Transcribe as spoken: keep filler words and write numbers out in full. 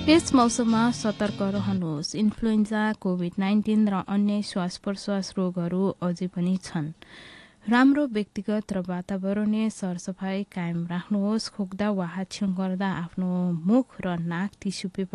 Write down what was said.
यस मौसममा सतर्क रहनुहोस्। इन्फ्लुएन्जा, कोभिड नाइन्टिन र अन्य श्वास प्रश्वास रोगहरू अझै पनि छन्। राम्रो व्यक्तिगत र वातावरणीय सरसफाई कायम राख्नुहोस्। खोक्दा वा हाच्छ्युँ गर्दा आफ्नो मुख र नाक टिस्यु पेपर